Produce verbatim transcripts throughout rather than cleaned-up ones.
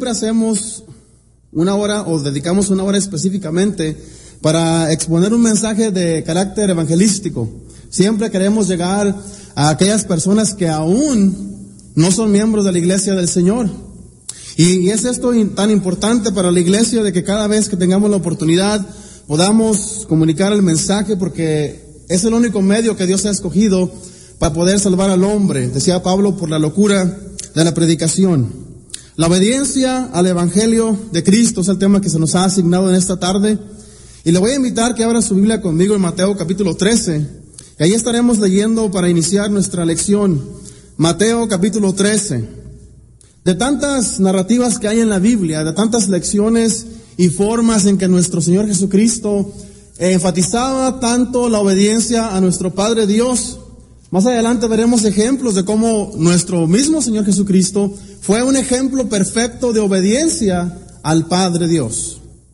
siempre hacemos una hora o dedicamos una hora específicamente para exponer un mensaje de carácter evangelístico. Siempre queremos llegar a aquellas personas que aún no son miembros de la iglesia del Señor. Y, y es esto tan importante para la iglesia, de que cada vez que tengamos la oportunidad podamos comunicar el mensaje, porque es el único medio que Dios ha escogido para poder salvar al hombre. Decía Pablo, por la locura de la predicación. La obediencia al evangelio de Cristo es el tema que se nos ha asignado en esta tarde. Y le voy a invitar que abra su Biblia conmigo en Mateo capítulo trece. Y ahí estaremos leyendo para iniciar nuestra lección. Mateo capítulo trece. De tantas narrativas que hay en la Biblia, de tantas lecciones y formas en que nuestro Señor Jesucristo enfatizaba tanto la obediencia a nuestro Padre Dios, más adelante veremos ejemplos de cómo nuestro mismo Señor Jesucristo fue un ejemplo perfecto de obediencia al Padre Dios.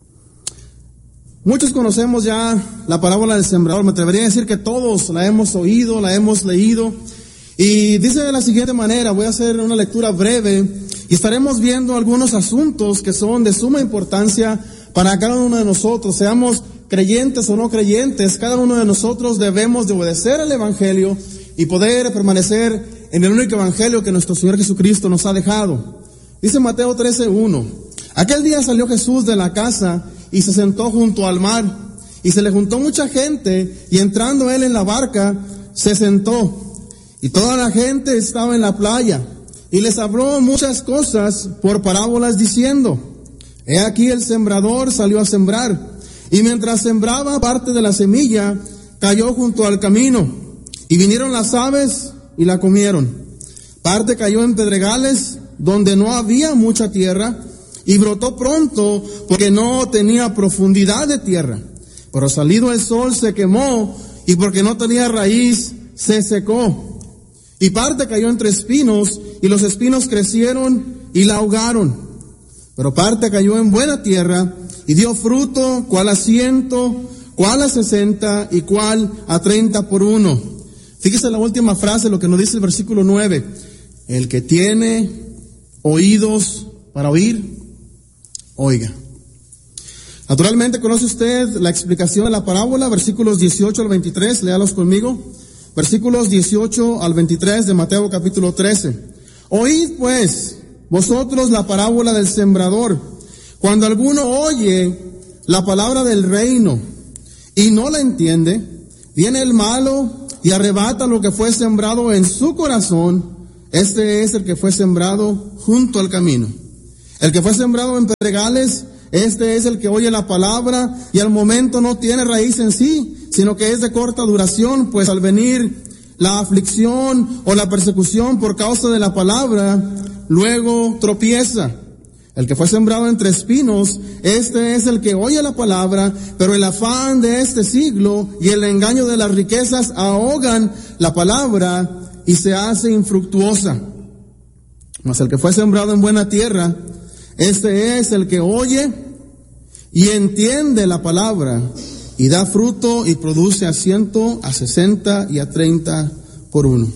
Muchos conocemos ya la parábola del sembrador. Me atrevería a decir que todos la hemos oído, la hemos leído. Y dice de la siguiente manera, voy a hacer una lectura breve y estaremos viendo algunos asuntos que son de suma importancia para cada uno de nosotros. Seamos creyentes o no creyentes, cada uno de nosotros debemos de obedecer al evangelio y poder permanecer en el único evangelio que nuestro Señor Jesucristo nos ha dejado. Dice Mateo trece uno. Aquel día salió Jesús de la casa y se sentó junto al mar, y se le juntó mucha gente, y entrando él en la barca, se sentó, y toda la gente estaba en la playa, y les habló muchas cosas por parábolas diciendo: He aquí el sembrador salió a sembrar, y mientras sembraba, parte de la semilla cayó junto al camino, y vinieron las aves y la comieron. Parte cayó en pedregales, donde no había mucha tierra, y brotó pronto, porque no tenía profundidad de tierra. Pero salido el sol se quemó, y porque no tenía raíz, se secó. Y parte cayó entre espinos, y los espinos crecieron y la ahogaron. Pero parte cayó en buena tierra, y dio fruto, cuál a ciento, cuál a sesenta, y cuál a treinta por uno. Fíjese la última frase, lo que nos dice el versículo nueve. El que tiene oídos para oír, oiga. Naturalmente conoce usted la explicación de la parábola, versículos dieciocho al veintitrés, léalos conmigo. Versículos dieciocho al veintitrés de Mateo capítulo trece. Oíd pues vosotros la parábola del sembrador. Cuando alguno oye la palabra del reino y no la entiende, viene el malo y arrebata lo que fue sembrado en su corazón. Este es el que fue sembrado junto al camino. El que fue sembrado en pedregales, este es el que oye la palabra y al momento no tiene raíz en sí, sino que es de corta duración, pues al venir la aflicción o la persecución por causa de la palabra, luego tropieza. El que fue sembrado entre espinos, este es el que oye la palabra, pero el afán de este siglo y el engaño de las riquezas ahogan la palabra y se hace infructuosa. Mas el que fue sembrado en buena tierra, este es el que oye y entiende la palabra y da fruto y produce a ciento, a sesenta y a treinta por uno.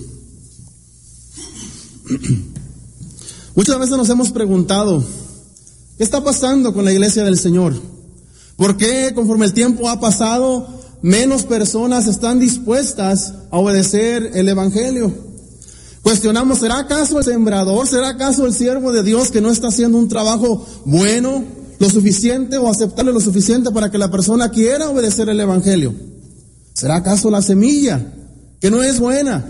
Muchas veces nos hemos preguntado, ¿qué está pasando con la iglesia del Señor? ¿Por qué conforme el tiempo ha pasado, menos personas están dispuestas a obedecer el evangelio? Cuestionamos, ¿será acaso el sembrador, será acaso el siervo de Dios que no está haciendo un trabajo bueno, lo suficiente o aceptable lo suficiente para que la persona quiera obedecer el evangelio? ¿Será acaso la semilla que no es buena?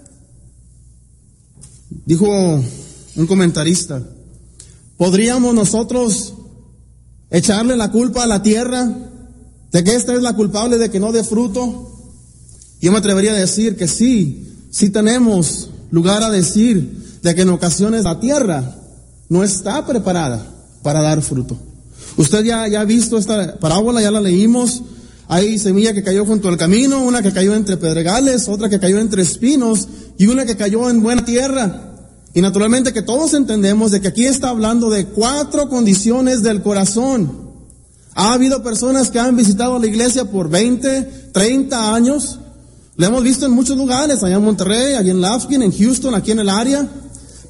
Dijo un comentarista, ¿podríamos nosotros echarle la culpa a la tierra de que esta es la culpable de que no dé fruto? Yo me atrevería a decir que sí, sí tenemos lugar a decir de que en ocasiones la tierra no está preparada para dar fruto. Usted ya, ya ha visto esta parábola, ya la leímos. Hay semilla que cayó junto al camino, una que cayó entre pedregales, otra que cayó entre espinos y una que cayó en buena tierra. Y naturalmente que todos entendemos de que aquí está hablando de cuatro condiciones del corazón. Ha habido personas que han visitado la iglesia por veinte, treinta años. Lo hemos visto en muchos lugares, allá en Monterrey, allá en Lafkin, en Houston, aquí en el área.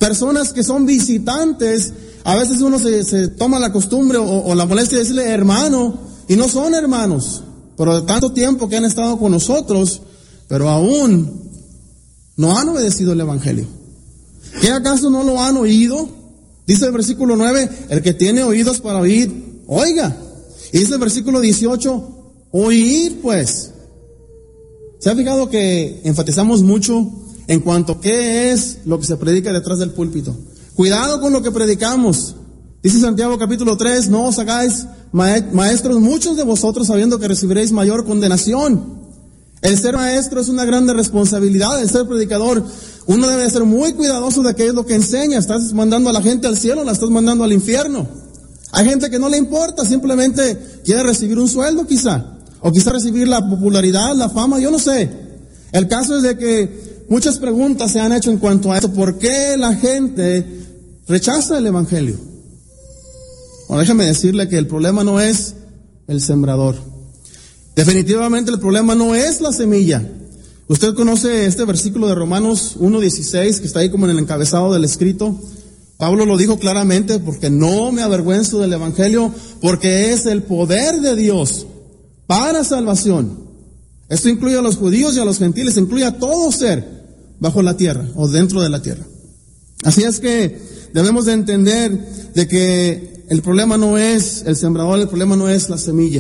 Personas que son visitantes, a veces uno se, se toma la costumbre o, o la molestia de decirle hermano, y no son hermanos, pero de tanto tiempo que han estado con nosotros, pero aún no han obedecido el evangelio. ¿Qué acaso no lo han oído? Dice el versículo nueve, el que tiene oídos para oír, oiga. Y dice el versículo dieciocho, oír pues. ¿Se ha fijado que enfatizamos mucho en cuanto a qué es lo que se predica detrás del púlpito? Cuidado con lo que predicamos. Dice Santiago capítulo tres, no os hagáis maestros muchos de vosotros sabiendo que recibiréis mayor condenación. El ser maestro es una grande responsabilidad, el ser predicador. Uno debe ser muy cuidadoso de qué es lo que enseña. Estás mandando a la gente al cielo, la estás mandando al infierno. Hay gente que no le importa, simplemente quiere recibir un sueldo quizá, o quizá recibir la popularidad, la fama, yo no sé. El caso es de que muchas preguntas se han hecho en cuanto a esto. ¿Por qué la gente rechaza el evangelio? Bueno, déjame decirle que el problema no es el sembrador. Definitivamente el problema no es la semilla. Usted conoce este versículo de Romanos uno dieciséis que está ahí como en el encabezado del escrito. Pablo lo dijo claramente, porque no me avergüenzo del evangelio, porque es el poder de Dios para salvación. Esto incluye a los judíos y a los gentiles, incluye a todo ser bajo la tierra o dentro de la tierra. Así es que debemos de entender de que el problema no es el sembrador, el problema no es la semilla.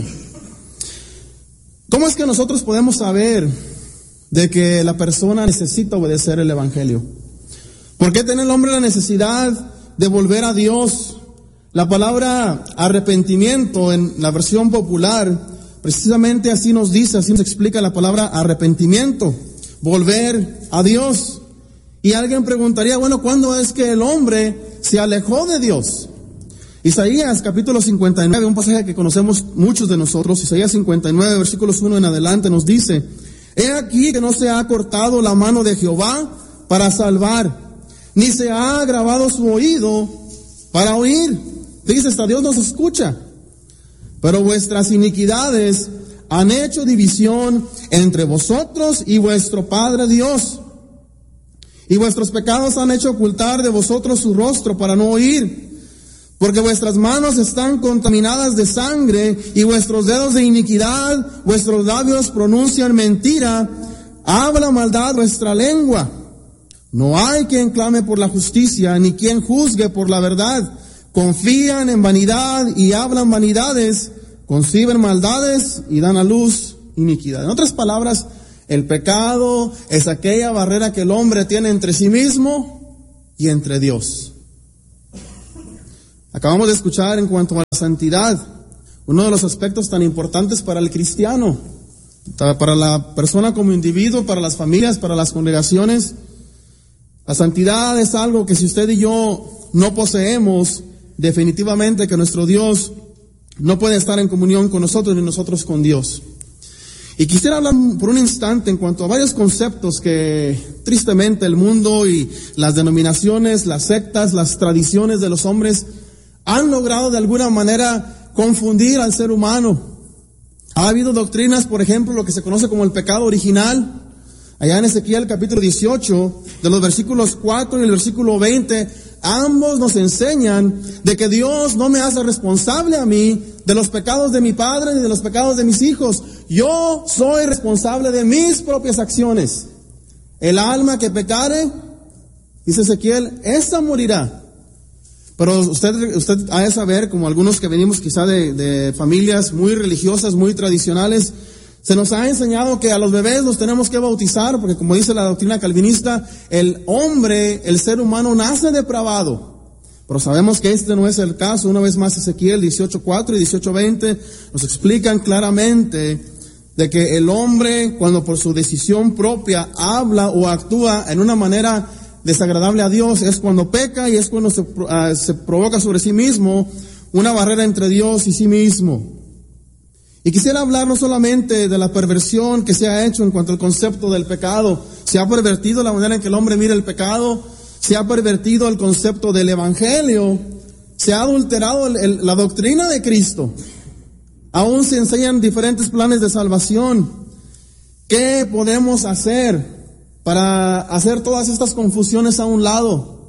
¿Cómo es que nosotros podemos saber de que la persona necesita obedecer el evangelio? ¿Por qué tiene el hombre la necesidad de volver a Dios? La palabra arrepentimiento en la versión popular, precisamente así nos dice, así nos explica la palabra arrepentimiento, volver a Dios. Y alguien preguntaría, bueno, ¿cuándo es que el hombre se alejó de Dios? Isaías capítulo cincuenta y nueve, un pasaje que conocemos muchos de nosotros, Isaías cincuenta y nueve, versículos uno en adelante, nos dice: He aquí que no se ha cortado la mano de Jehová para salvar, ni se ha agravado su oído para oír. Dice, hasta Dios nos escucha. Pero vuestras iniquidades han hecho división entre vosotros y vuestro Padre Dios. Y vuestros pecados han hecho ocultar de vosotros su rostro para no oír. Porque vuestras manos están contaminadas de sangre y vuestros dedos de iniquidad, vuestros labios pronuncian mentira, habla maldad vuestra lengua. No hay quien clame por la justicia, ni quien juzgue por la verdad. Confían en vanidad y hablan vanidades, conciben maldades y dan a luz iniquidad. En otras palabras, el pecado es aquella barrera que el hombre tiene entre sí mismo y entre Dios. Acabamos de escuchar en cuanto a la santidad, uno de los aspectos tan importantes para el cristiano, para la persona como individuo, para las familias, para las congregaciones. La santidad es algo que si usted y yo no poseemos, definitivamente que nuestro Dios no puede estar en comunión con nosotros ni nosotros con Dios. Y quisiera hablar por un instante en cuanto a varios conceptos que tristemente el mundo y las denominaciones, las sectas, las tradiciones de los hombres han logrado de alguna manera confundir al ser humano. Ha habido doctrinas, por ejemplo, lo que se conoce como el pecado original. Allá en Ezequiel capítulo dieciocho, de los versículos cuatro y el versículo veinte, ambos nos enseñan de que Dios no me hace responsable a mí de los pecados de mi padre ni de los pecados de mis hijos. Yo soy responsable de mis propias acciones. El alma que pecare, dice Ezequiel, esa morirá. Pero usted, usted ha de saber, como algunos que venimos quizá de, de familias muy religiosas, muy tradicionales, se nos ha enseñado que a los bebés los tenemos que bautizar, porque como dice la doctrina calvinista, el hombre, el ser humano nace depravado. Pero sabemos que este no es el caso. Una vez más Ezequiel dieciocho cuatro y dieciocho veinte nos explican claramente de que el hombre, cuando por su decisión propia habla o actúa en una manera desagradable a Dios, es cuando peca y es cuando se, uh, se provoca sobre sí mismo una barrera entre Dios y sí mismo. Y quisiera hablar no solamente de la perversión que se ha hecho en cuanto al concepto del pecado. Se ha pervertido la manera en que el hombre mira el pecado, se ha pervertido el concepto del evangelio, se ha adulterado el, el, la doctrina de Cristo. Aún se enseñan diferentes planes de salvación. ¿Qué podemos hacer para hacer todas estas confusiones a un lado?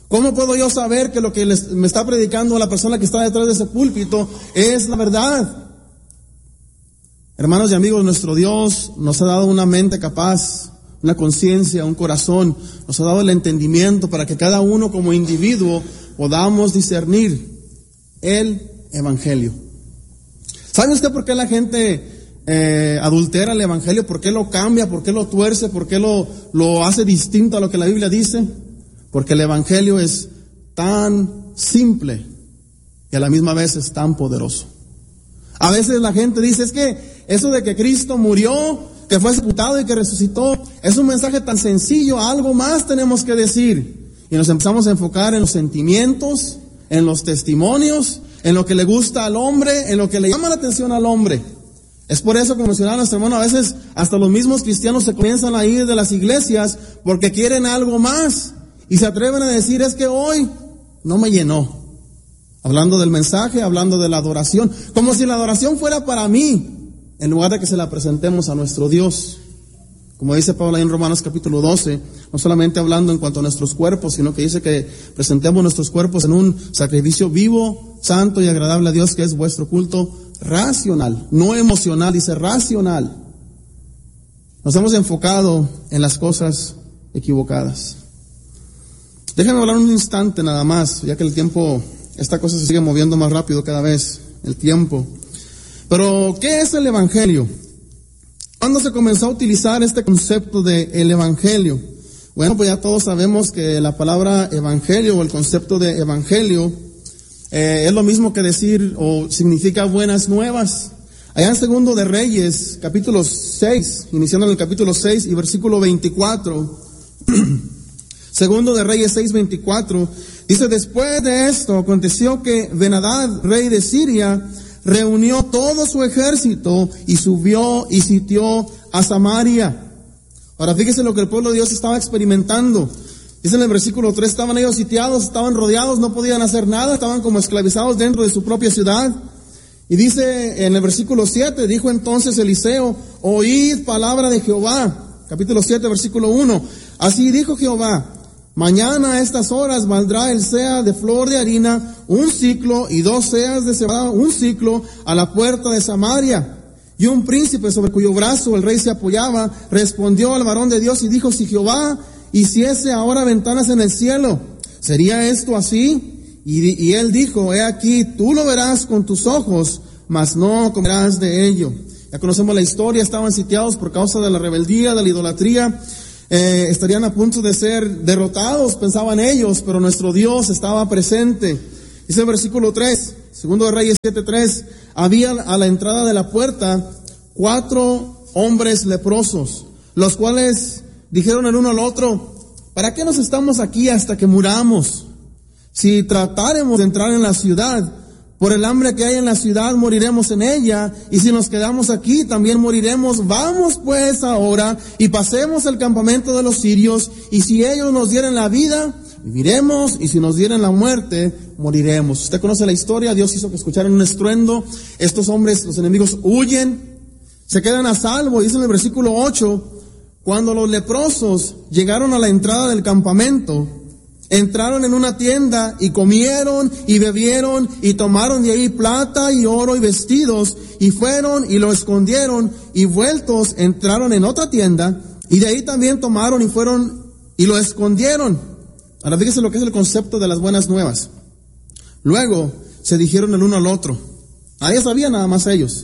¿Cómo puedo yo saber que lo que les, me está predicando la persona que está detrás de ese púlpito es la verdad? Hermanos y amigos, nuestro Dios nos ha dado una mente capaz, una conciencia, un corazón, nos ha dado el entendimiento para que cada uno como individuo podamos discernir el Evangelio. ¿Sabe usted por qué la gente eh, adultera el Evangelio? ¿Por qué lo cambia? ¿Por qué lo tuerce? ¿Por qué lo, lo hace distinto a lo que la Biblia dice? Porque el Evangelio es tan simple y a la misma vez es tan poderoso. A veces la gente dice, es que eso de que Cristo murió, que fue sepultado y que resucitó, es un mensaje tan sencillo, algo más tenemos que decir. Y nos empezamos a enfocar en los sentimientos, en los testimonios, en lo que le gusta al hombre, en lo que le llama la atención al hombre. Es por eso, como mencionaba nuestro hermano, a veces hasta los mismos cristianos se comienzan a ir de las iglesias porque quieren algo más. Y se atreven a decir, es que hoy no me llenó. Hablando del mensaje, hablando de la adoración, como si la adoración fuera para mí, en lugar de que se la presentemos a nuestro Dios. Como dice Pablo ahí en Romanos capítulo doce, no solamente hablando en cuanto a nuestros cuerpos, sino que dice que presentemos nuestros cuerpos en un sacrificio vivo, santo y agradable a Dios, que es vuestro culto racional, no emocional, dice racional. Nos hemos enfocado en las cosas equivocadas. Déjenme hablar un instante nada más, ya que el tiempo, esta cosa se sigue moviendo más rápido cada vez, el tiempo. Pero, ¿qué es el Evangelio? ¿Cuándo se comenzó a utilizar este concepto de el Evangelio? Bueno, pues ya todos sabemos que la palabra Evangelio o el concepto de Evangelio eh, es lo mismo que decir o significa buenas nuevas. Allá en Segundo de Reyes, capítulo seis, iniciando en el capítulo seis y versículo veinticuatro, Segundo de Reyes seis, veinticuatro, dice, después de esto aconteció que Ben-Hadad, rey de Siria, reunió todo su ejército y subió y sitió a Samaria. Ahora fíjese lo que el pueblo de Dios estaba experimentando. Dice en el versículo tres, estaban ellos sitiados, estaban rodeados, no podían hacer nada, estaban como esclavizados dentro de su propia ciudad. Y dice en el versículo siete, dijo entonces Eliseo, oíd palabra de Jehová. Capítulo siete, versículo uno. Así dijo Jehová, mañana a estas horas valdrá el sea de flor de harina un ciclo y dos seas de cebada un ciclo a la puerta de Samaria. Y un príncipe sobre cuyo brazo el rey se apoyaba respondió al varón de Dios y dijo, si Jehová hiciese ahora ventanas en el cielo, ¿sería esto así? Y, y él dijo, he aquí, tú lo verás con tus ojos, mas no comerás de ello. Ya conocemos la historia, estaban sitiados por causa de la rebeldía, de la idolatría. Eh, estarían a punto de ser derrotados, pensaban ellos, pero nuestro Dios estaba presente. Dice el versículo tres, Segundo de Reyes siete, tres, había a la entrada de la puerta cuatro hombres leprosos, los cuales dijeron el uno al otro, ¿para qué nos estamos aquí hasta que muramos? Si tratáremos de entrar en la ciudad, por el hambre que hay en la ciudad moriremos en ella, y si nos quedamos aquí también moriremos. Vamos pues ahora y pasemos el campamento de los sirios, y si ellos nos dieren la vida, viviremos, y si nos dieren la muerte, moriremos. Usted conoce la historia, Dios hizo que escucharan un estruendo, estos hombres, los enemigos, huyen, se quedan a salvo. Dice en el versículo ocho, cuando los leprosos llegaron a la entrada del campamento, entraron en una tienda y comieron y bebieron y tomaron de ahí plata y oro y vestidos y fueron y lo escondieron y vueltos entraron en otra tienda y de ahí también tomaron y fueron y lo escondieron. Ahora fíjese lo que es el concepto de las buenas nuevas. Luego se dijeron el uno al otro, ahí sabían nada más ellos,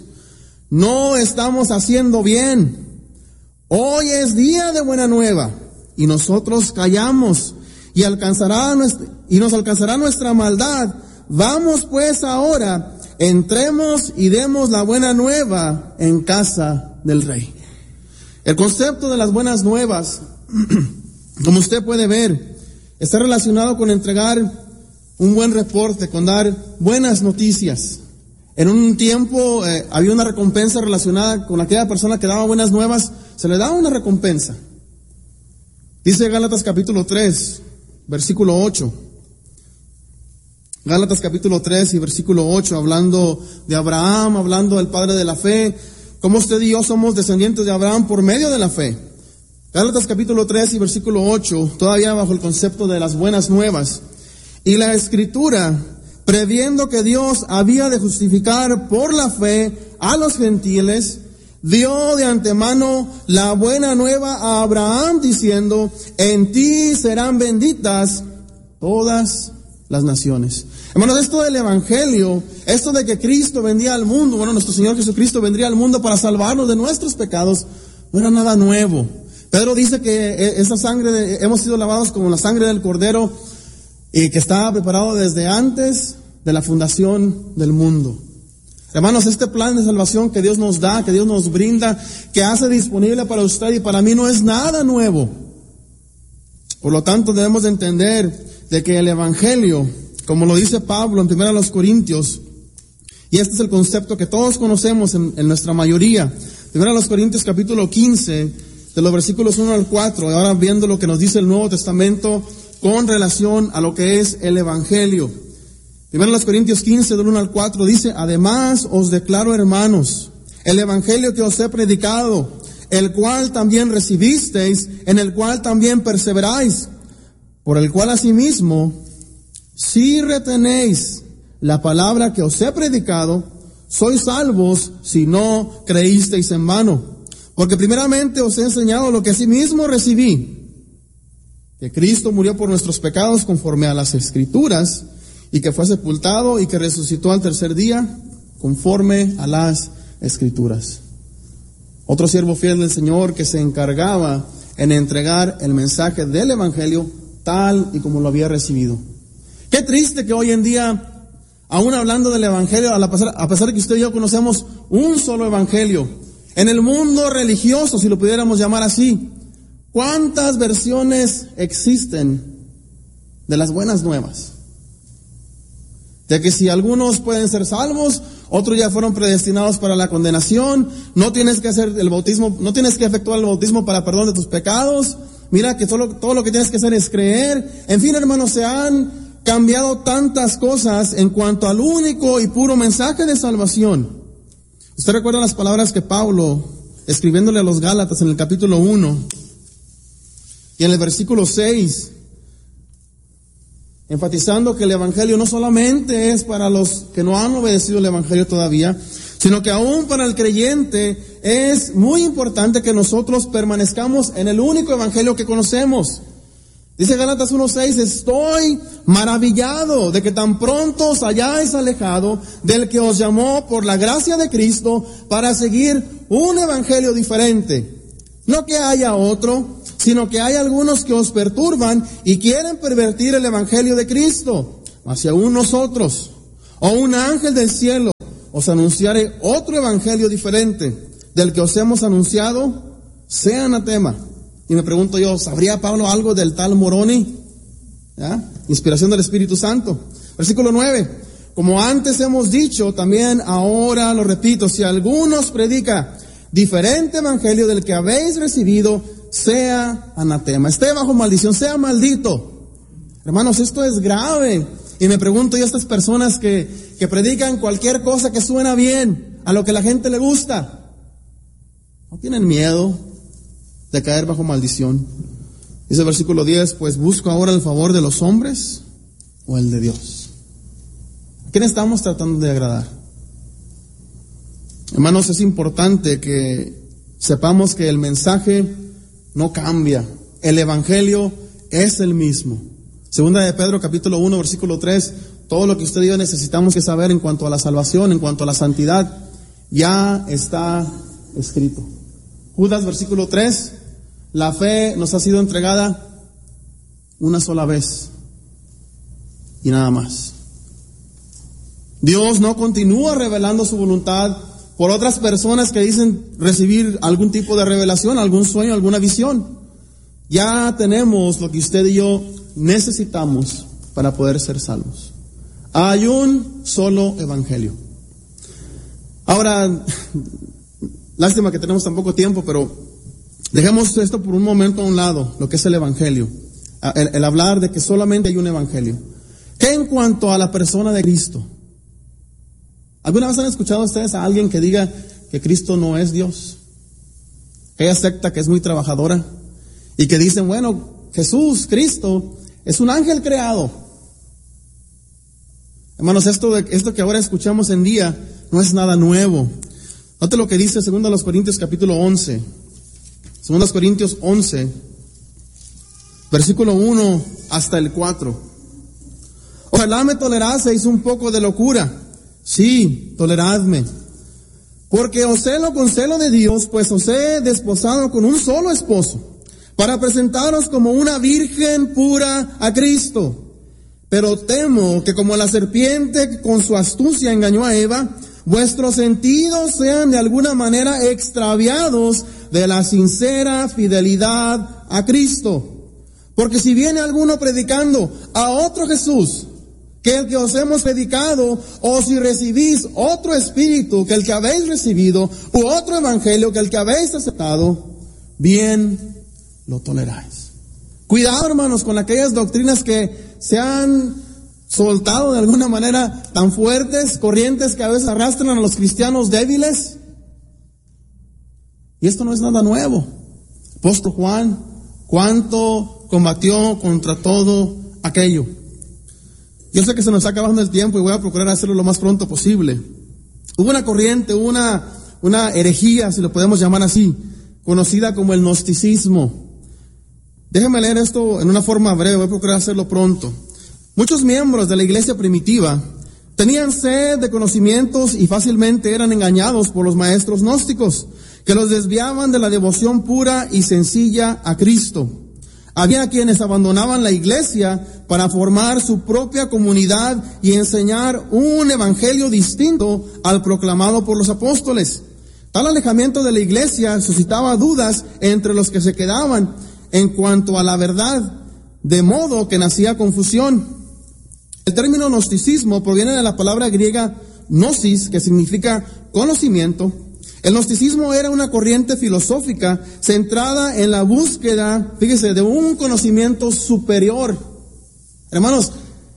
no estamos haciendo bien, hoy es día de buena nueva y nosotros callamos. Y alcanzará nuestra, y nos alcanzará nuestra maldad. Vamos pues ahora, entremos y demos la buena nueva en casa del rey. El concepto de las buenas nuevas, como usted puede ver, está relacionado con entregar un buen reporte, con dar buenas noticias. En un tiempo eh, había una recompensa relacionada con aquella persona que daba buenas nuevas, se le daba una recompensa. Dice Gálatas capítulo tres, versículo ocho. Gálatas capítulo tres y versículo ocho, hablando de Abraham, hablando del padre de la fe, como usted y yo somos descendientes de Abraham por medio de la fe. Gálatas capítulo tres y versículo ocho, todavía bajo el concepto de las buenas nuevas. Y la Escritura, previendo que Dios había de justificar por la fe a los gentiles, dio de antemano la buena nueva a Abraham diciendo, en ti serán benditas todas las naciones. Hermanos, esto del Evangelio, esto de que Cristo vendría al mundo, bueno, nuestro Señor Jesucristo vendría al mundo para salvarnos de nuestros pecados, no era nada nuevo. Pedro dice que esa sangre, de, hemos sido lavados como la sangre del Cordero, y que estaba preparado desde antes de la fundación del mundo. Hermanos, este plan de salvación que Dios nos da, que Dios nos brinda, que hace disponible para usted y para mí, no es nada nuevo. Por lo tanto, debemos de entender de que el Evangelio, como lo dice Pablo en primera los Corintios, y este es el concepto que todos conocemos en, en nuestra mayoría, primera los Corintios capítulo quince, de los versículos uno al cuatro, y ahora viendo lo que nos dice el Nuevo Testamento con relación a lo que es el Evangelio. Primero los Corintios quince, del uno al cuatro, dice, además os declaro, hermanos, el Evangelio que os he predicado, el cual también recibisteis, en el cual también perseveráis, por el cual asimismo, si retenéis la palabra que os he predicado, sois salvos si no creísteis en vano. Porque primeramente os he enseñado lo que asimismo recibí, que Cristo murió por nuestros pecados conforme a las Escrituras, y que fue sepultado y que resucitó al tercer día conforme a las Escrituras. Otro siervo fiel del Señor que se encargaba en entregar el mensaje del Evangelio tal y como lo había recibido. Qué triste que hoy en día, aún hablando del Evangelio, a pesar, a pesar de que usted y yo conocemos un solo Evangelio, en el mundo religioso, si lo pudiéramos llamar así, ¿cuántas versiones existen de las buenas nuevas? De que si algunos pueden ser salvos, otros ya fueron predestinados para la condenación, no tienes que hacer el bautismo, no tienes que efectuar el bautismo para perdón de tus pecados, mira que todo, todo lo que tienes que hacer es creer. En fin, hermanos, se han cambiado tantas cosas en cuanto al único y puro mensaje de salvación. Usted recuerda las palabras que Pablo, escribiéndole a los Gálatas en el capítulo uno, y en el versículo seis, enfatizando que el Evangelio no solamente es para los que no han obedecido el Evangelio todavía, sino que aún para el creyente es muy importante que nosotros permanezcamos en el único Evangelio que conocemos. Dice Gálatas uno seis, estoy maravillado de que tan pronto os hayáis alejado del que os llamó por la gracia de Cristo para seguir un Evangelio diferente. No que haya otro, sino que hay algunos que os perturban y quieren pervertir el Evangelio de Cristo. Mas si aún nosotros, o un ángel del cielo, os anunciare otro Evangelio diferente del que os hemos anunciado, sea anatema. Y me pregunto yo, ¿sabría Pablo algo del tal Moroni? ¿Ya? Inspiración del Espíritu Santo. Versículo nueve. Como antes hemos dicho, también ahora lo repito, si alguno os predica diferente evangelio del que habéis recibido, sea anatema, esté bajo maldición, sea maldito. Hermanos, esto es grave. Y me pregunto yo a estas personas que, que predican cualquier cosa que suena bien, a lo que la gente le gusta, ¿no tienen miedo de caer bajo maldición? Dice el versículo diez, pues busco ahora el favor de los hombres o el de Dios. ¿A quién estamos tratando de agradar? Hermanos, es importante que sepamos que el mensaje no cambia. El Evangelio es el mismo. Segunda de Pedro, capítulo uno, versículo tres, todo lo que usted y yo necesitamos que saber en cuanto a la salvación, en cuanto a la santidad, ya está escrito. Judas, versículo tres, la fe nos ha sido entregada una sola vez y nada más. Dios no continúa revelando su voluntad por otras personas que dicen recibir algún tipo de revelación, algún sueño, alguna visión. Ya tenemos lo que usted y yo necesitamos para poder ser salvos. Hay un solo evangelio. Ahora, lástima que tenemos tan poco tiempo, pero dejemos esto por un momento a un lado, lo que es el evangelio. El, el hablar de que solamente hay un evangelio. ¿Qué en cuanto a la persona de Cristo? ¿Alguna vez han escuchado ustedes a alguien que diga que Cristo no es Dios? Aquella secta que es muy trabajadora y que dicen, bueno, Jesús, Cristo, es un ángel creado. Hermanos, esto, de, esto que ahora escuchamos en día no es nada nuevo. Note lo que dice segundo Corintios capítulo once. segundo Corintios once, versículo uno hasta el cuatro. Ojalá me toleraseis un poco de locura. Sí, toleradme. Porque os celo con celo de Dios, pues os he desposado con un solo esposo, para presentaros como una virgen pura a Cristo. Pero temo que como la serpiente con su astucia engañó a Eva, vuestros sentidos sean de alguna manera extraviados de la sincera fidelidad a Cristo. Porque si viene alguno predicando a otro Jesús que el que os hemos predicado, o si recibís otro espíritu que el que habéis recibido, u otro evangelio que el que habéis aceptado, bien lo toleráis. Cuidado, hermanos, con aquellas doctrinas que se han soltado de alguna manera tan fuertes, corrientes que a veces arrastran a los cristianos débiles. Y esto no es nada nuevo. Apóstol Juan, ¿cuánto combatió contra todo aquello? Yo sé que se nos está acabando el tiempo y voy a procurar hacerlo lo más pronto posible. Hubo una corriente, una, una herejía, si lo podemos llamar así, conocida como el gnosticismo. Déjenme leer esto en una forma breve, voy a procurar hacerlo pronto. Muchos miembros de la iglesia primitiva tenían sed de conocimientos y fácilmente eran engañados por los maestros gnósticos, que los desviaban de la devoción pura y sencilla a Cristo. Había quienes abandonaban la iglesia para formar su propia comunidad y enseñar un evangelio distinto al proclamado por los apóstoles. Tal alejamiento de la iglesia suscitaba dudas entre los que se quedaban en cuanto a la verdad, de modo que nacía confusión. El término gnosticismo proviene de la palabra griega gnosis, que significa conocimiento. El gnosticismo era una corriente filosófica centrada en la búsqueda, fíjese, de un conocimiento superior. Hermanos,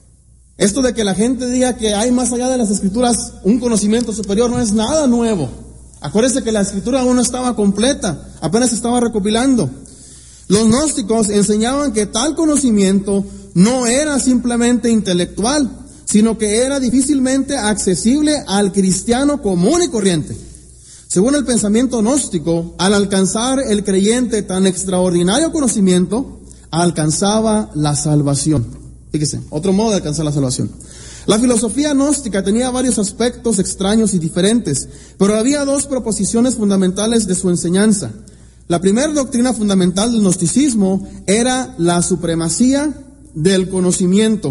esto de que la gente diga que hay más allá de las escrituras un conocimiento superior no es nada nuevo. Acuérdense que la escritura aún no estaba completa, apenas se estaba recopilando. Los gnósticos enseñaban que tal conocimiento no era simplemente intelectual, sino que era difícilmente accesible al cristiano común y corriente. Según el pensamiento gnóstico, al alcanzar el creyente tan extraordinario conocimiento, alcanzaba la salvación. Fíjese, otro modo de alcanzar la salvación. La filosofía gnóstica tenía varios aspectos extraños y diferentes, pero había dos proposiciones fundamentales de su enseñanza. La primera doctrina fundamental del gnosticismo era la supremacía del conocimiento.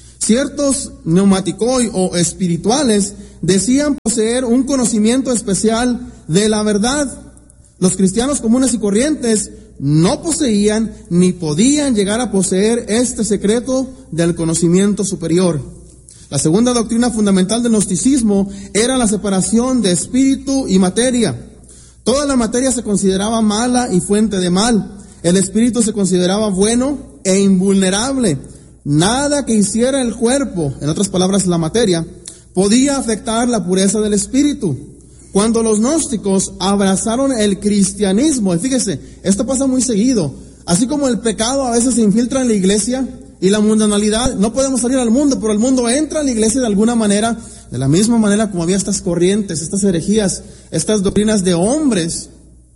Ciertos neumaticoi o espirituales decían poseer un conocimiento especial de la verdad. Los cristianos comunes y corrientes no poseían ni podían llegar a poseer este secreto del conocimiento superior. La segunda doctrina fundamental del gnosticismo era la separación de espíritu y materia. Toda la materia se consideraba mala y fuente de mal. El espíritu se consideraba bueno e invulnerable. Nada que hiciera el cuerpo, en otras palabras la materia, podía afectar la pureza del espíritu. Cuando los gnósticos abrazaron el cristianismo, y fíjese, esto pasa muy seguido, así como el pecado a veces se infiltra en la iglesia y la mundanalidad, no podemos salir al mundo, pero el mundo entra en la iglesia de alguna manera, de la misma manera como había estas corrientes, estas herejías, estas doctrinas de hombres,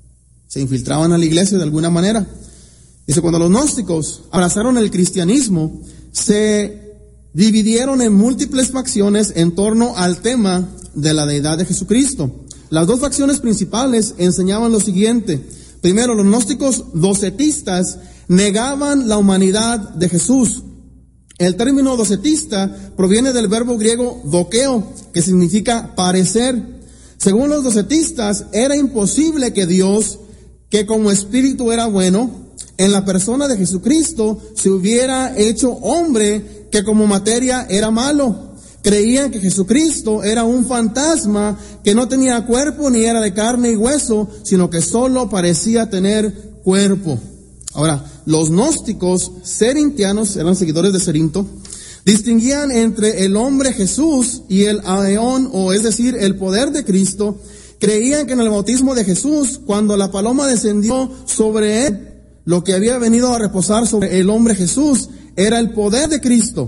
se infiltraban a la iglesia de alguna manera. Dice, cuando los gnósticos abrazaron el cristianismo, se dividieron en múltiples facciones en torno al tema de la deidad de Jesucristo. Las dos facciones principales enseñaban lo siguiente. Primero, los gnósticos docetistas negaban la humanidad de Jesús. El término docetista proviene del verbo griego dokeo, que significa parecer. Según los docetistas, era imposible que Dios, que como espíritu era bueno, en la persona de Jesucristo se hubiera hecho hombre que como materia era malo. Creían que Jesucristo era un fantasma que no tenía cuerpo ni era de carne y hueso, sino que solo parecía tener cuerpo. Ahora, los gnósticos cerintianos, eran seguidores de Cerinto, distinguían entre el hombre Jesús y el aeón, o es decir, el poder de Cristo. Creían que en el bautismo de Jesús, cuando la paloma descendió sobre él, lo que había venido a reposar sobre el hombre Jesús era el poder de Cristo.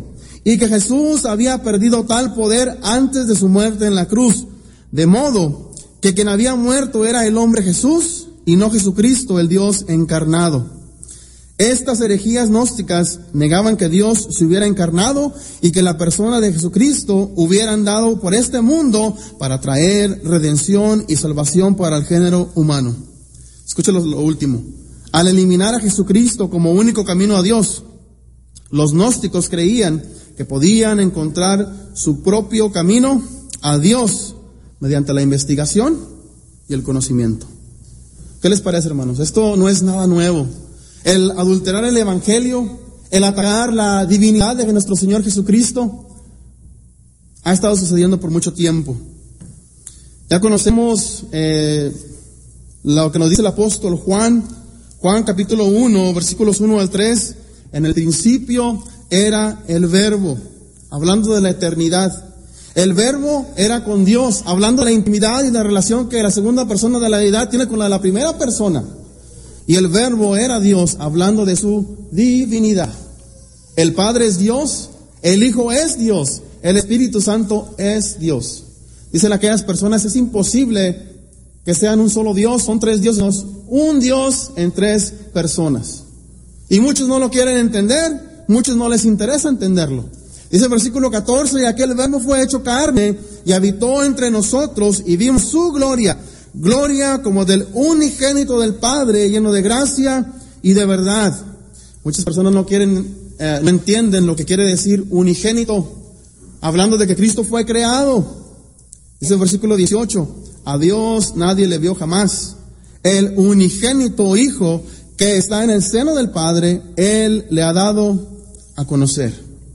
y que Jesús había perdido tal poder antes de su muerte en la cruz, de modo que quien había muerto era el hombre Jesús y no Jesucristo, el Dios encarnado. Estas herejías gnósticas negaban que Dios se hubiera encarnado y que la persona de Jesucristo hubiera andado por este mundo para traer redención y salvación para el género humano. Escúchalo lo último. Al eliminar a Jesucristo como único camino a Dios, los gnósticos creían que podían encontrar su propio camino a Dios mediante la investigación y el conocimiento. ¿Qué les parece, hermanos? Esto no es nada nuevo. El adulterar el evangelio, el atacar la divinidad de nuestro Señor Jesucristo, ha estado sucediendo por mucho tiempo. Ya conocemos eh, lo que nos dice el apóstol Juan, Juan capítulo uno, versículos uno al tres, en el principio era el Verbo, hablando de la eternidad. El Verbo era con Dios, hablando de la intimidad y la relación que la segunda persona de la deidad tiene con la de la primera persona. Y el Verbo era Dios, hablando de su divinidad. El Padre es Dios, el Hijo es Dios, el Espíritu Santo es Dios. Dicen aquellas personas, es imposible que sean un solo Dios, son tres dioses, un Dios en tres personas. Y muchos no lo quieren entender, muchos no les interesa entenderlo. Dice el versículo catorce, y aquel Verbo fue hecho carne y habitó entre nosotros y vimos su gloria. Gloria como del unigénito del Padre, lleno de gracia y de verdad. Muchas personas no quieren, eh, no entienden lo que quiere decir unigénito, hablando de que Cristo fue creado. Dice el versículo dieciocho, a Dios nadie le vio jamás. El unigénito Hijo que está en el seno del Padre, Él le ha dado a conocer.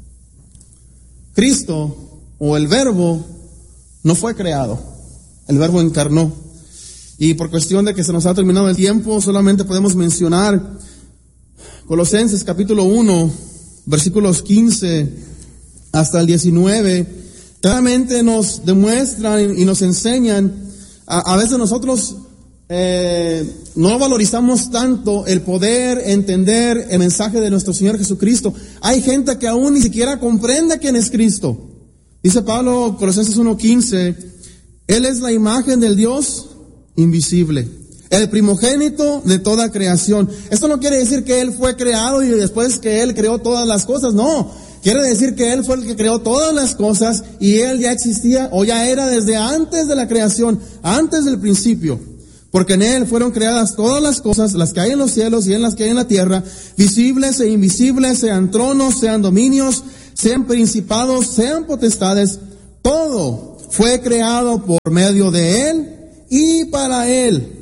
Cristo, o el Verbo, no fue creado. El Verbo encarnó. Y por cuestión de que se nos ha terminado el tiempo, solamente podemos mencionar Colosenses capítulo uno, versículos quince hasta el diecinueve. Claramente nos demuestran y nos enseñan, a, a veces nosotros eh, no valorizamos tanto el poder entender el mensaje de nuestro Señor Jesucristo. Hay gente que aún ni siquiera comprende quién es Cristo. Dice Pablo, Colosenses uno quince, Él es la imagen del Dios invisible, el primogénito de toda creación. Esto no quiere decir que Él fue creado y después que Él creó todas las cosas, no. Quiere decir que Él fue el que creó todas las cosas y Él ya existía o ya era desde antes de la creación, antes del principio. Porque en Él fueron creadas todas las cosas, las que hay en los cielos y en las que hay en la tierra, visibles e invisibles, sean tronos, sean dominios, sean principados, sean potestades. Todo fue creado por medio de Él y para Él.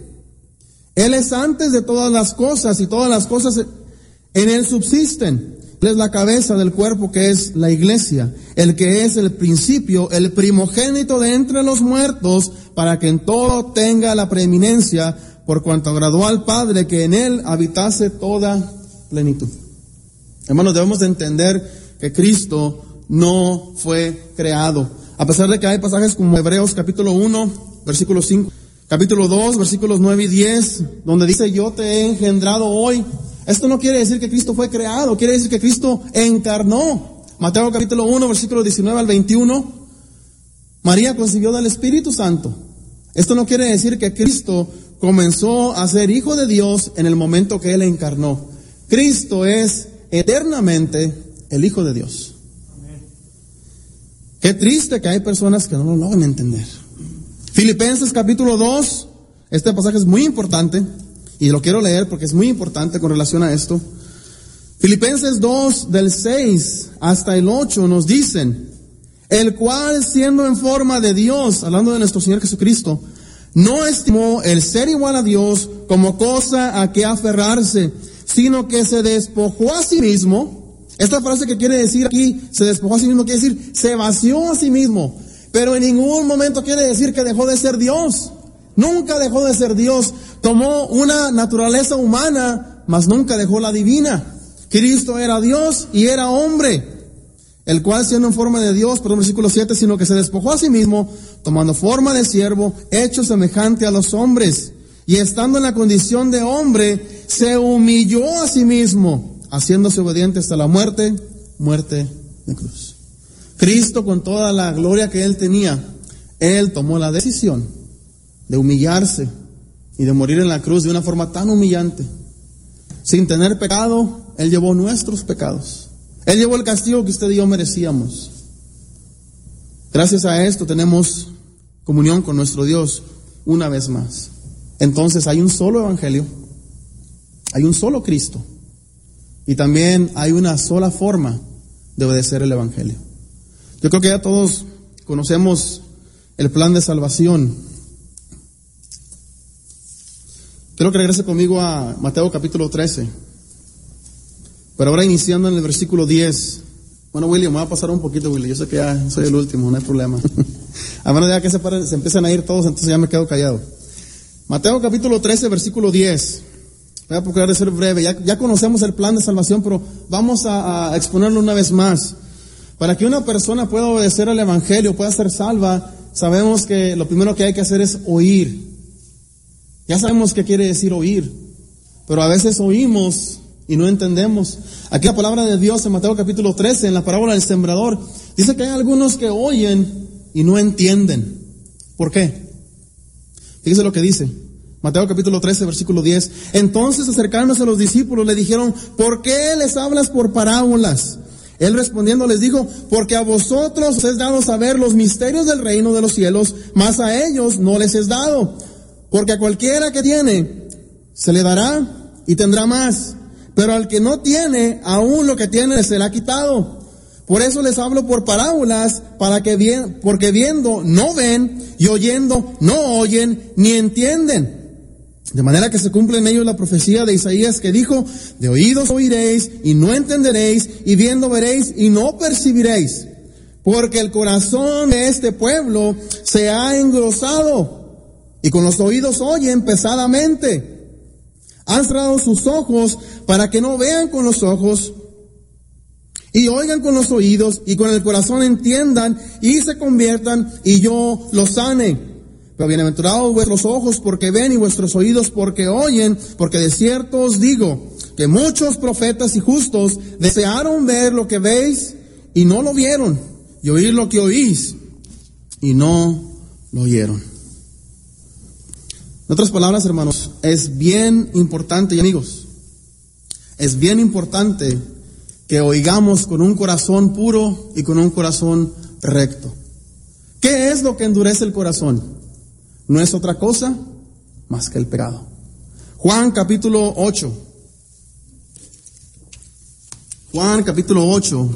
Él es antes de todas las cosas y todas las cosas en Él subsisten. Él es la cabeza del cuerpo que es la iglesia, el que es el principio, el primogénito de entre los muertos, para que en todo tenga la preeminencia, por cuanto agradó al Padre que en Él habitase toda plenitud. Hermanos, debemos de entender que Cristo no fue creado. A pesar de que hay pasajes como Hebreos capítulo uno, versículo cinco, capítulo dos, versículos nueve y diez, donde dice, yo te he engendrado hoy. Esto no quiere decir que Cristo fue creado, quiere decir que Cristo encarnó. Mateo capítulo uno, versículos diecinueve al veintiuno, María concibió del Espíritu Santo. Esto no quiere decir que Cristo comenzó a ser hijo de Dios en el momento que Él encarnó. Cristo es eternamente el Hijo de Dios. Qué triste que hay personas que no lo logran entender. Filipenses capítulo dos, este pasaje es muy importante y lo quiero leer porque es muy importante con relación a esto. Filipenses dos, del seis hasta el ocho nos dicen, el cual siendo en forma de Dios, hablando de nuestro Señor Jesucristo, no estimó el ser igual a Dios como cosa a que aferrarse, sino que se despojó a sí mismo. Esta frase que quiere decir aquí, se despojó a sí mismo, quiere decir, se vació a sí mismo. Pero en ningún momento quiere decir que dejó de ser Dios. Nunca dejó de ser Dios. Tomó una naturaleza humana, mas nunca dejó la divina. Cristo era Dios y era hombre, el cual siendo en forma de Dios, perdón, versículo siete, sino que se despojó a sí mismo, tomando forma de siervo, hecho semejante a los hombres. Y estando en la condición de hombre, se humilló a sí mismo, haciéndose obediente hasta la muerte, muerte de cruz. Cristo, con toda la gloria que Él tenía, Él tomó la decisión de humillarse y de morir en la cruz de una forma tan humillante. Sin tener pecado, Él llevó nuestros pecados. Él llevó el castigo que usted y yo merecíamos. Gracias a esto tenemos comunión con nuestro Dios una vez más. Entonces hay un solo evangelio, hay un solo Cristo, y también hay una sola forma de obedecer el evangelio. Yo creo que ya todos conocemos el plan de salvación. Quiero que regrese conmigo a Mateo capítulo trece, pero ahora iniciando en el versículo diez. Bueno, William, me va a pasar un poquito, William, yo sé que ya soy el último, no hay problema. A menos ya que se, paren, se empiezan a ir todos, entonces ya me quedo callado. Mateo capítulo trece, versículo diez. Voy a procurar de ser breve. Ya, ya conocemos el plan de salvación, pero vamos a, a exponerlo una vez más. Para que una persona pueda obedecer al evangelio, pueda ser salva, sabemos que lo primero que hay que hacer es oír. Ya sabemos qué quiere decir oír, pero a veces oímos y no entendemos. Aquí la palabra de Dios en Mateo capítulo trece, en la parábola del sembrador, dice que hay algunos que oyen y no entienden. ¿Por qué? Fíjese lo que dice. Mateo capítulo trece, versículo diez. Entonces, acercándose a los discípulos, le dijeron: ¿por qué les hablas por parábolas? Él respondiendo les dijo: porque a vosotros os es dado saber los misterios del reino de los cielos, mas a ellos no les es dado. Porque a cualquiera que tiene, se le dará y tendrá más. Pero al que no tiene, aún lo que tiene se le ha quitado. Por eso les hablo por parábolas, para que bien, porque viendo no ven, y oyendo no oyen, ni entienden. De manera que se cumple en ellos la profecía de Isaías, que dijo: de oídos oiréis y no entenderéis, y viendo veréis y no percibiréis. Porque el corazón de este pueblo se ha engrosado, y con los oídos oyen pesadamente. Han cerrado sus ojos para que no vean con los ojos, y oigan con los oídos, y con el corazón entiendan, y se conviertan, y yo los sane. Pero bienaventurados vuestros ojos porque ven, y vuestros oídos porque oyen, porque de cierto os digo que muchos profetas y justos desearon ver lo que veis y no lo vieron, y oír lo que oís y no lo oyeron. En otras palabras, hermanos, es bien importante, y amigos, es bien importante que oigamos con un corazón puro y con un corazón recto. ¿Qué es lo que endurece el corazón? No es otra cosa más que el pecado. Juan capítulo ocho. Juan capítulo ocho.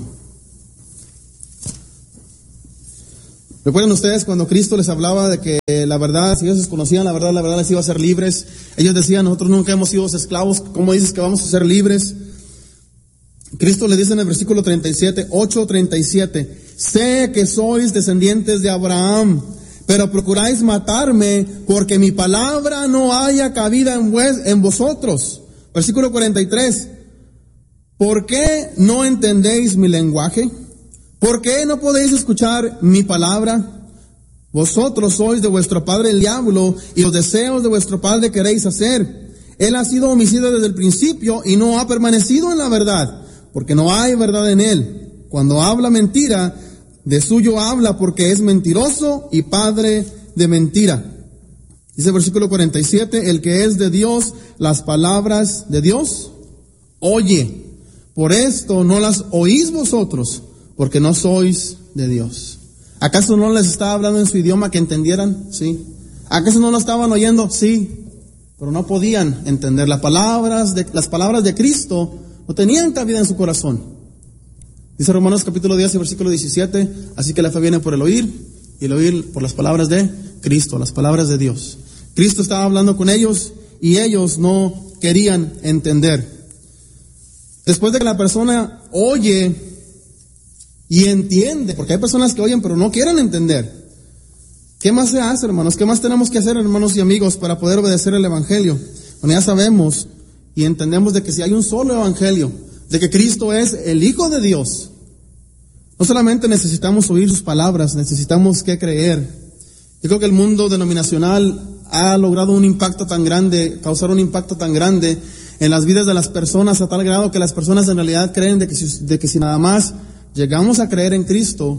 ¿Recuerdan ustedes cuando Cristo les hablaba de que la verdad, si ellos conocían la verdad, la verdad les iba a hacer libres? Ellos decían: nosotros nunca hemos sido esclavos, ¿cómo dices que vamos a ser libres? Cristo le dice en el versículo treinta y siete, ocho treinta y siete: sé que sois descendientes de Abraham, pero procuráis matarme, porque mi palabra no haya cabida en, vues, en vosotros. Versículo cuarenta y tres: ¿por qué no entendéis mi lenguaje? ¿Por qué no podéis escuchar mi palabra? Vosotros sois de vuestro padre el diablo, y los deseos de vuestro padre queréis hacer. Él ha sido homicida desde el principio, y no ha permanecido en la verdad, porque no hay verdad en él. Cuando habla mentira, de suyo habla, porque es mentiroso y padre de mentira. Dice el versículo cuarenta y siete: el que es de Dios, las palabras de Dios oye. Por esto no las oís vosotros, porque no sois de Dios. ¿Acaso no les estaba hablando en su idioma que entendieran? Sí. ¿Acaso no lo estaban oyendo? Sí. Pero no podían entender las palabras de, las palabras de Cristo. No tenían cabida en su corazón. Dice Romanos capítulo diez, versículo diecisiete: así que la fe viene por el oír, y el oír por las palabras de Cristo, las palabras de Dios. Cristo estaba hablando con ellos y ellos no querían entender. Después de que la persona oye y entiende, porque hay personas que oyen pero no quieren entender, ¿qué más se hace, hermanos? ¿Qué más tenemos que hacer, hermanos y amigos, para poder obedecer el evangelio? Bueno, ya sabemos y entendemos de que si hay un solo evangelio, de que Cristo es el Hijo de Dios, no solamente necesitamos oír sus palabras, necesitamos que creer. Yo creo que el mundo denominacional ha logrado un impacto tan grande, causar un impacto tan grande en las vidas de las personas, a tal grado que las personas en realidad creen de que si, de que si nada más llegamos a creer en Cristo,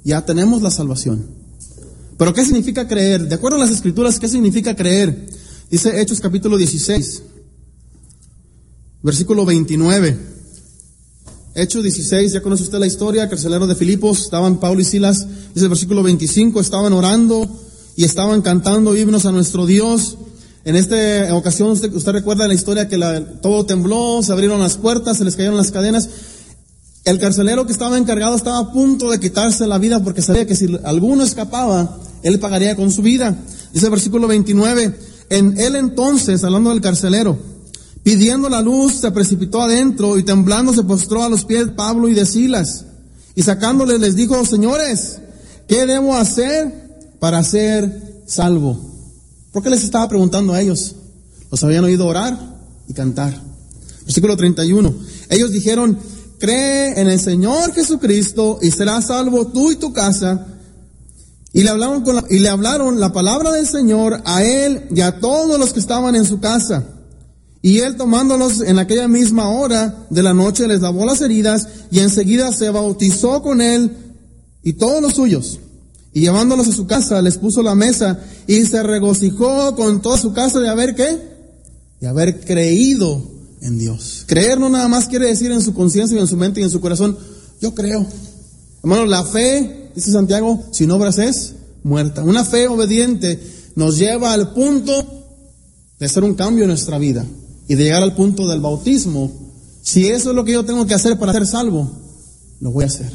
ya tenemos la salvación. Pero ¿qué significa creer? De acuerdo a las Escrituras, ¿qué significa creer? Dice Hechos capítulo dieciséis, versículo veintinueve. Hechos dieciséis, ya conoce usted la historia, carcelero de Filipos, estaban Pablo y Silas, dice el versículo veinticinco, estaban orando y estaban cantando himnos a nuestro Dios. En esta ocasión usted, usted recuerda la historia que la, todo tembló, se abrieron las puertas, se les cayeron las cadenas. El carcelero que estaba encargado estaba a punto de quitarse la vida porque sabía que si alguno escapaba, él pagaría con su vida. Dice el versículo veintinueve, en él entonces, hablando del carcelero, pidiendo la luz, se precipitó adentro y temblando se postró a los pies de Pablo y de Silas. Y sacándoles les dijo, señores, ¿qué debo hacer para ser salvo? ¿Por qué les estaba preguntando a ellos? Los habían oído orar y cantar. Versículo treinta y uno, ellos dijeron, cree en el Señor Jesucristo y serás salvo tú y tu casa. Y le hablaron con la, y le hablaron la palabra del Señor a él y a todos los que estaban en su casa. Y él, tomándolos en aquella misma hora de la noche, les lavó las heridas y enseguida se bautizó con él y todos los suyos. Y llevándolos a su casa, les puso la mesa y se regocijó con toda su casa de haber, ¿qué? De haber creído en Dios. Creer no nada más quiere decir en su conciencia y en su mente y en su corazón, yo creo. Hermanos, la fe, dice Santiago, sin obras es muerta. Una fe obediente nos lleva al punto de hacer un cambio en nuestra vida y de llegar al punto del bautismo. Si eso es lo que yo tengo que hacer para ser salvo, lo voy a hacer.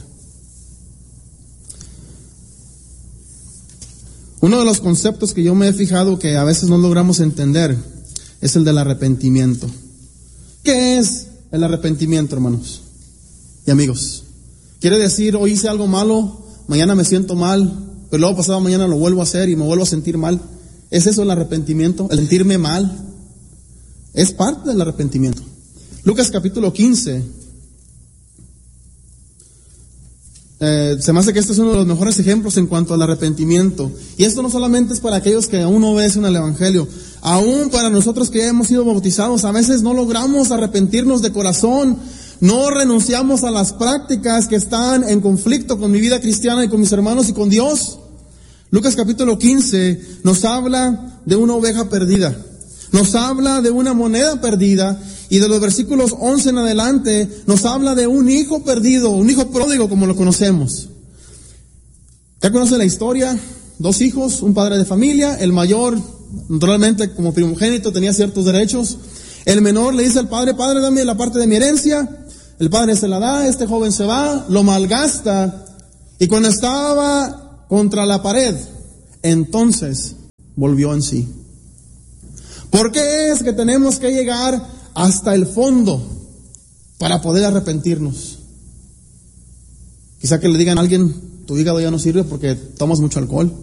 Uno de los conceptos que yo me he fijado que a veces no logramos entender es el del arrepentimiento. ¿Qué es el arrepentimiento, hermanos y amigos? Quiere decir, hoy hice algo malo, mañana me siento mal, pero luego pasado mañana lo vuelvo a hacer y me vuelvo a sentir mal. ¿Es eso el arrepentimiento? ¿El sentirme mal? Es parte del arrepentimiento. Lucas capítulo quince. Eh, se me hace que este es uno de los mejores ejemplos en cuanto al arrepentimiento. Y esto no solamente es para aquellos que aún no obedecen al Evangelio. Aún para nosotros que ya hemos sido bautizados, a veces no logramos arrepentirnos de corazón. No renunciamos a las prácticas que están en conflicto con mi vida cristiana y con mis hermanos y con Dios. Lucas capítulo quince nos habla de una oveja perdida. Nos habla de una moneda perdida. Y de los versículos once en adelante nos habla de un hijo perdido, un hijo pródigo como lo conocemos. ¿Ya conoce la historia? Dos hijos, un padre de familia. El mayor, naturalmente como primogénito, tenía ciertos derechos. El menor le dice al padre, padre, dame la parte de mi herencia. El padre se la da, este joven se va, lo malgasta. Y cuando estaba contra la pared, entonces volvió en sí. ¿Por qué es que tenemos que llegar hasta el fondo para poder arrepentirnos? Quizá que le digan a alguien, tu hígado ya no sirve porque tomas mucho alcohol,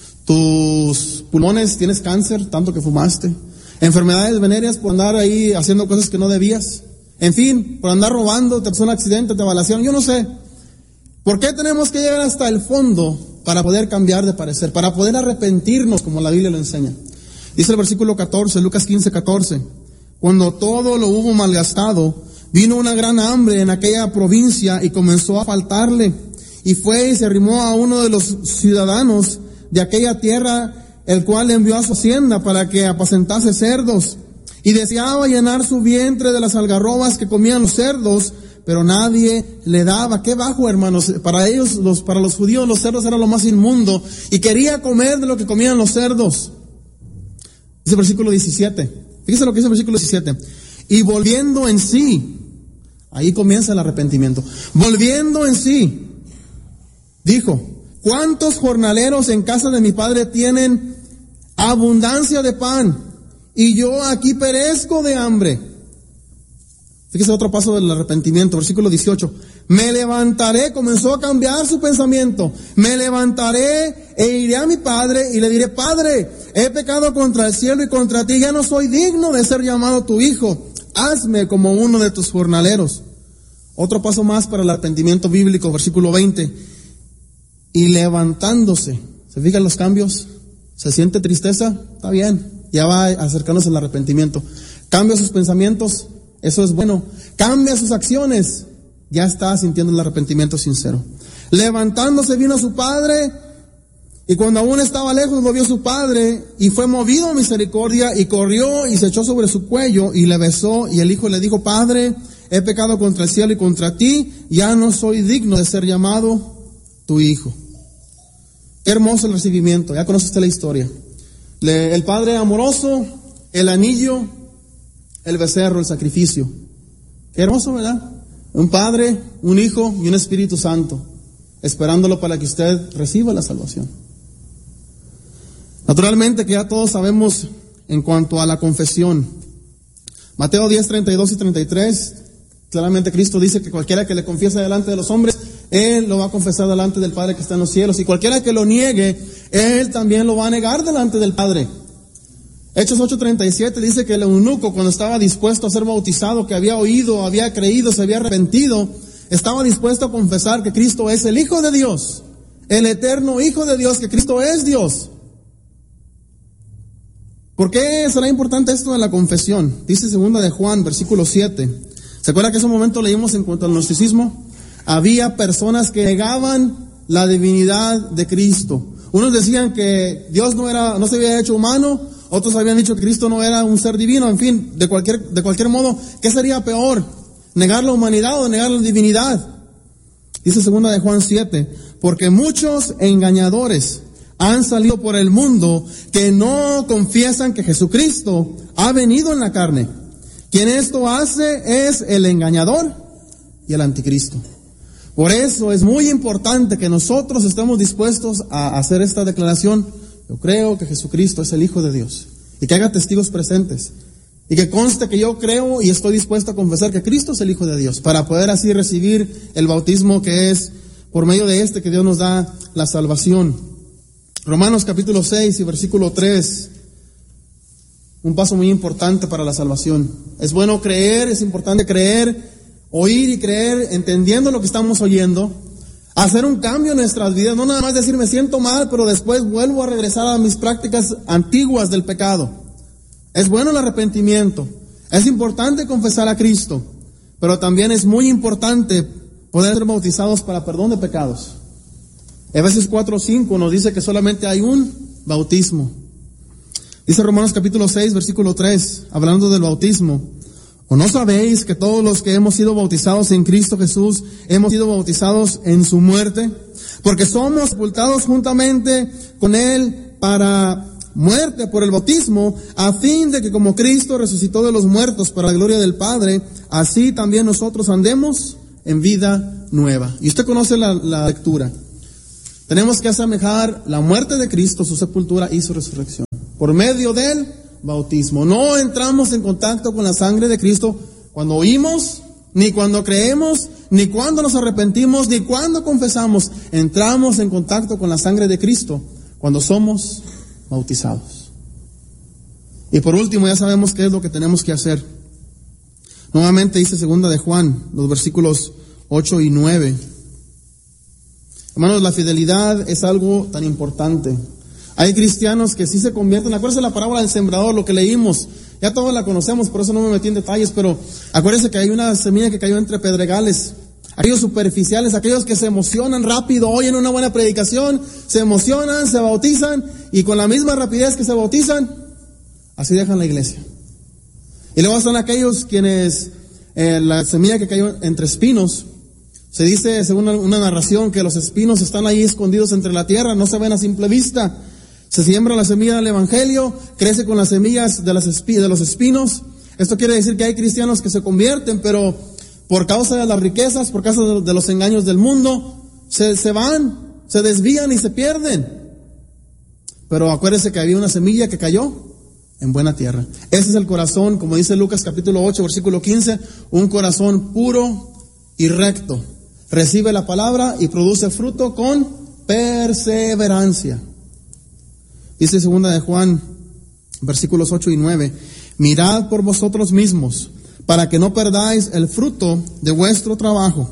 tus pulmones, tienes cáncer, tanto que fumaste, enfermedades venéreas por andar ahí haciendo cosas que no debías, en fin, por andar robando, te pasó un accidente, te balacearon, yo no sé. ¿Por qué tenemos que llegar hasta el fondo para poder cambiar de parecer, para poder arrepentirnos como la Biblia lo enseña? Dice el versículo catorce, Lucas quince, catorce. Cuando todo lo hubo malgastado, vino una gran hambre en aquella provincia y comenzó a faltarle. Y fue y se arrimó a uno de los ciudadanos de aquella tierra, el cual le envió a su hacienda para que apacentase cerdos. Y deseaba llenar su vientre de las algarrobas que comían los cerdos, pero nadie le daba. Qué bajo, hermanos. Para ellos, los, para los judíos, los cerdos eran lo más inmundo. Y quería comer de lo que comían los cerdos. Dice el versículo diecisiete. Fíjese lo que dice el versículo diecisiete. Y volviendo en sí, ahí comienza el arrepentimiento. Volviendo en sí, dijo, ¿cuántos jornaleros en casa de mi padre tienen abundancia de pan? Y yo aquí perezco de hambre. Fíjese otro paso del arrepentimiento, versículo dieciocho. Me levantaré, comenzó a cambiar su pensamiento. Me levantaré e iré a mi padre y le diré, Padre, he pecado contra el cielo y contra ti, ya no soy digno de ser llamado tu hijo. Hazme como uno de tus jornaleros. Otro paso más para el arrepentimiento bíblico, versículo veinte. Y levantándose, ¿se fijan los cambios? ¿Se siente tristeza? Está bien, ya va acercándose al arrepentimiento. Cambia sus pensamientos, eso es bueno. Cambia sus acciones, ya está sintiendo el arrepentimiento sincero. Levantándose vino a su padre, y cuando aún estaba lejos lo vio su padre, y fue movido a misericordia, y corrió y se echó sobre su cuello, y le besó, y el hijo le dijo: Padre, he pecado contra el cielo y contra ti, ya no soy digno de ser llamado tu hijo. Qué hermoso el recibimiento, ya conoce usted la historia. Le, el padre amoroso, el anillo, el becerro, el sacrificio. Qué hermoso, ¿verdad? Un padre, un hijo y un Espíritu Santo, esperándolo para que usted reciba la salvación. Naturalmente que ya todos sabemos en cuanto a la confesión. Mateo diez, treinta y dos y treinta y tres, claramente Cristo dice que cualquiera que le confiese delante de los hombres, Él lo va a confesar delante del Padre que está en los cielos. Y cualquiera que lo niegue, Él también lo va a negar delante del Padre. Hechos ocho, treinta y siete dice que el eunuco, cuando estaba dispuesto a ser bautizado, que había oído, había creído, se había arrepentido, estaba dispuesto a confesar que Cristo es el Hijo de Dios, el eterno Hijo de Dios, que Cristo es Dios. ¿Por qué será importante esto de la confesión? Dice segunda de Juan, versículo siete. ¿Se acuerda que en ese momento leímos en cuanto al gnosticismo? Había personas que negaban la divinidad de Cristo. Unos decían que Dios no era, no se había hecho humano. Otros habían dicho que Cristo no era un ser divino. En fin, de cualquier, de cualquier modo, ¿qué sería peor? ¿Negar la humanidad o negar la divinidad? Dice segunda de Juan siete, porque muchos engañadores han salido por el mundo que no confiesan que Jesucristo ha venido en la carne. Quien esto hace es el engañador y el anticristo. Por eso es muy importante que nosotros estemos dispuestos a hacer esta declaración: yo creo que Jesucristo es el Hijo de Dios, y que haga testigos presentes, y que conste que yo creo y estoy dispuesto a confesar que Cristo es el Hijo de Dios, para poder así recibir el bautismo que es por medio de este que Dios nos da la salvación. Romanos capítulo seis y versículo tres, un paso muy importante para la salvación. Es bueno creer, es importante creer, oír y creer, entendiendo lo que estamos oyendo, hacer un cambio en nuestras vidas, no nada más decir me siento mal, pero después vuelvo a regresar a mis prácticas antiguas del pecado. Es bueno el arrepentimiento, es importante confesar a Cristo, pero también es muy importante poder ser bautizados para perdón de pecados. Efesios cuatro cinco nos dice que solamente hay un bautismo. Dice Romanos capítulo seis, versículo tres, hablando del bautismo: ¿o no sabéis que todos los que hemos sido bautizados en Cristo Jesús hemos sido bautizados en su muerte? Porque somos sepultados juntamente con Él para muerte por el bautismo, a fin de que como Cristo resucitó de los muertos para la gloria del Padre, así también nosotros andemos en vida nueva. Y usted conoce la, la lectura. Tenemos que asemejar la muerte de Cristo, su sepultura y su resurrección, por medio del bautismo. No entramos en contacto con la sangre de Cristo cuando oímos, ni cuando creemos, ni cuando nos arrepentimos, ni cuando confesamos. Entramos en contacto con la sangre de Cristo cuando somos bautizados. Y por último, ya sabemos qué es lo que tenemos que hacer. Nuevamente dice segunda de Juan, los versículos ocho y nueve. Hermanos, la fidelidad es algo tan importante. Hay cristianos que sí se convierten. Acuérdense la parábola del sembrador, lo que leímos. Ya todos la conocemos, por eso no me metí en detalles, pero acuérdense que hay una semilla que cayó entre pedregales. Aquellos superficiales, aquellos que se emocionan rápido, oyen una buena predicación, se emocionan, se bautizan, y con la misma rapidez que se bautizan, así dejan la iglesia. Y luego están aquellos quienes, eh, la semilla que cayó entre espinos, se dice, según una narración, que los espinos están ahí escondidos entre la tierra, no se ven a simple vista. Se siembra la semilla del evangelio, crece con las semillas de, las espi- de los espinos. Esto quiere decir que hay cristianos que se convierten, pero por causa de las riquezas, por causa de, de los engaños del mundo, se, se van, se desvían y se pierden. Pero acuérdense que había una semilla que cayó en buena tierra. Ese es el corazón, como dice Lucas capítulo ocho, versículo quince, un corazón puro y recto. Recibe la palabra y produce fruto con perseverancia. Dice segunda de Juan, versículos ocho y nueve, mirad por vosotros mismos, para que no perdáis el fruto de vuestro trabajo,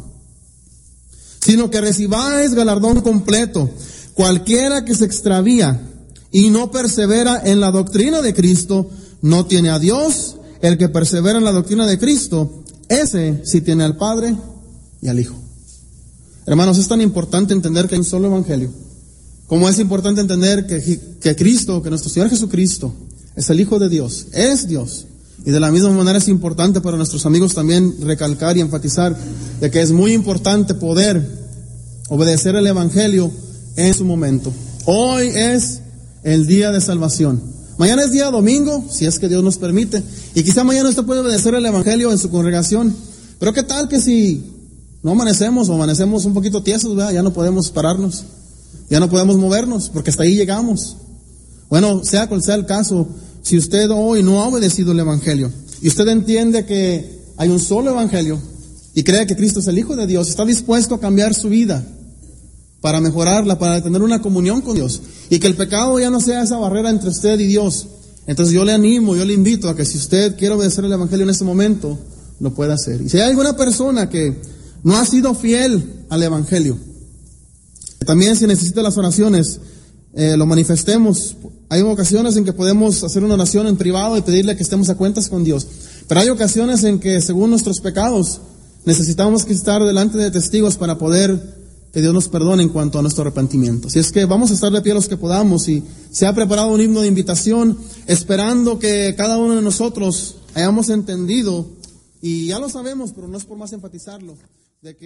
sino que recibáis galardón completo. Cualquiera que se extravía y no persevera en la doctrina de Cristo, no tiene a Dios. El que persevera en la doctrina de Cristo, ese sí tiene al Padre y al Hijo. Hermanos, es tan importante entender que hay un solo evangelio, como es importante entender que, que Cristo, que nuestro Señor Jesucristo, es el Hijo de Dios, es Dios. Y de la misma manera es importante para nuestros amigos también recalcar y enfatizar de que es muy importante poder obedecer el evangelio en su momento. Hoy es el día de salvación. Mañana es día domingo, si es que Dios nos permite. Y quizá mañana usted puede obedecer el evangelio en su congregación. Pero qué tal que si no amanecemos o amanecemos un poquito tiesos, ¿verdad? Ya no podemos pararnos, ya no podemos movernos, porque hasta ahí llegamos. Bueno, sea cual sea el caso, si usted hoy no ha obedecido el evangelio y usted entiende que hay un solo evangelio y cree que Cristo es el Hijo de Dios, está dispuesto a cambiar su vida para mejorarla, para tener una comunión con Dios, y que el pecado ya no sea esa barrera entre usted y Dios, entonces yo le animo, yo le invito a que si usted quiere obedecer el evangelio en este momento, lo pueda hacer. Y si hay alguna persona que no ha sido fiel al evangelio, también si necesita las oraciones, eh, lo manifestemos. Hay ocasiones en que podemos hacer una oración en privado y pedirle que estemos a cuentas con Dios, pero hay ocasiones en que según nuestros pecados necesitamos que estar delante de testigos para poder que Dios nos perdone en cuanto a nuestro arrepentimiento. Así es que vamos a estar de pie los que podamos, y se ha preparado un himno de invitación esperando que cada uno de nosotros hayamos entendido, y ya lo sabemos, pero no es por más enfatizarlo, de que